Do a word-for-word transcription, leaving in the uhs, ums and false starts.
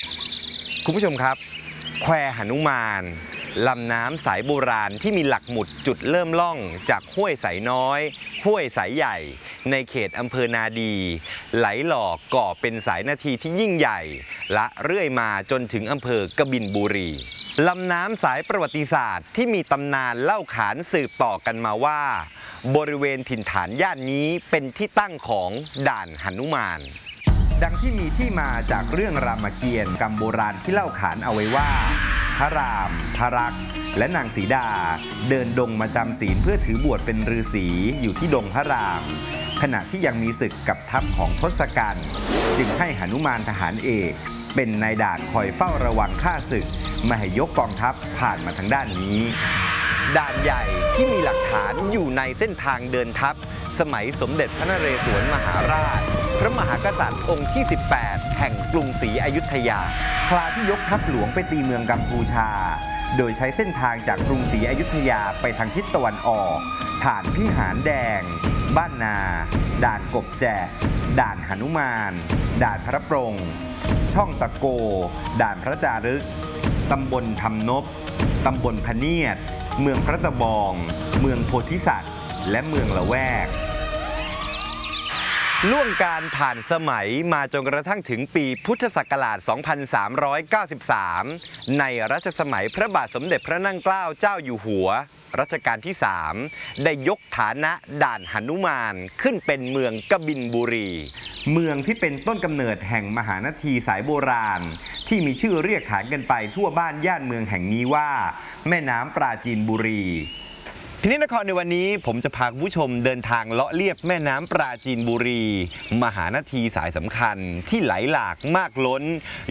คุณผู้ชมครับแควหนุมานลำน้ำสายโบราณที่มีหลักหมุดจุดเริ่มล่องจากห้วยสายน้อยห้วยสายใหญ่ในเขตอำเภอนาดีไหลหลอกก่อเป็นสายนาทีที่ยิ่งใหญ่และเรื่อยมาจนถึงอำเภอกบินบุรีลำน้ำสายประวัติศาสตร์ที่มีตำนานเล่าขานสืบต่อกันมาว่าบริเวณถิ่นฐานย่านนี้เป็นที่ตั้งของด่านหนุมานดังที่มีที่มาจากเรื่องรามเกียรติ์กรรมโบราณที่เล่าขานเอาไว้ว่าพระรามพระรักษ์และนางสีดาเดินดงมาจำศีลเพื่อถือบวชเป็นฤาษีอยู่ที่ดงพระรามขณะที่ยังมีศึกกับทัพของทศกัณฐ์จึงให้หนุมานทหารเอกเป็นนายด่านคอยเฝ้าระวังข้าศึกไม่ให้ยกกองทัพผ่านมาทางด้านนี้ด่านใหญ่ที่มีหลักฐานอยู่ในเส้นทางเดินทัพสมัยสมเด็จพระนเรศวรมหาราชพระมหากษัตริย์องค์ที่สิบแปดแห่งกรุงศรีอยุธยาคราที่ยกทัพหลวงไปตีเมืองกัมพูชาโดยใช้เส้นทางจากกรุงศรีอยุธยาไปทางทิศตะวันออกผ่านพิหารแดงบ้านนาด่านกบแจกด่านหนุมานด่านพระปรงช่องตะโกด่านพระจารึกตำบลทำนบตำบลพะเนียดเมืองพระตะบองเมืองโพธิสัตว์และเมืองละแวกล่วงการผ่านสมัยมาจนกระทั่งถึงปีพุทธศักราช สองพันสามร้อยเก้าสิบสาม ในรัชสมัยพระบาทสมเด็จพระนั่งเกล้าเจ้าอยู่หัวรัชกาลที่สามได้ยกฐานะด่านหนุมานขึ้นเป็นเมืองกบินบุรีเมืองที่เป็นต้นกำเนิดแห่งมหานาทีสายโบราณที่มีชื่อเรียกขานกันไปทั่วบ้านย่านเมืองแห่งนี้ว่าแม่น้ำปราจีนบุรีพินิจนครในวันนี้ผมจะพาคุณผู้ชมเดินทางเลาะเลียบแม่น้ำปราจีนบุรีมหานาทีสายสำคัญที่ไหลหลากมากล้น